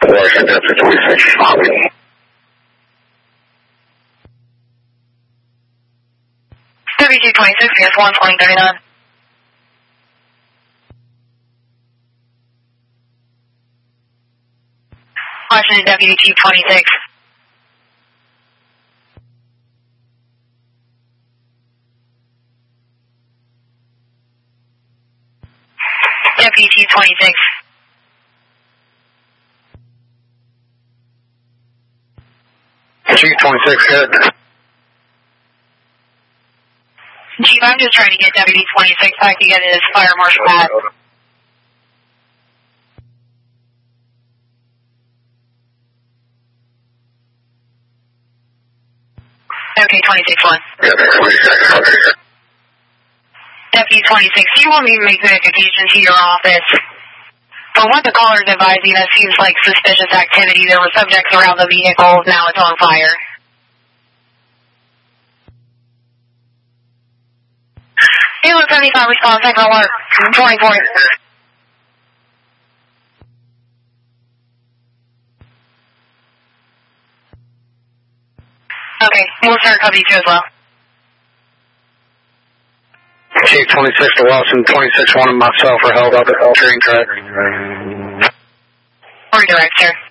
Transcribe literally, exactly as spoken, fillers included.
Washington, Delta twenty-six. W T twenty-six, yes, one twenty thirty-nine. Washington, W T twenty-six. W T twenty-six. G twenty-six, good. Chief, I'm just trying to get W T twenty-six back to get his fire marshal hat. Okay, twenty-six one. W twenty-six, do you want me to make notification to your office? From what the caller's advising, that seems like suspicious activity. There were subjects around the vehicle. Now it's on fire. Kilo seventy-five response, second alert. twenty-four. Okay, we'll start copy two as well. Chief twenty-six to Wilson, twenty-six one and myself are held up at train track. Redirect, sir.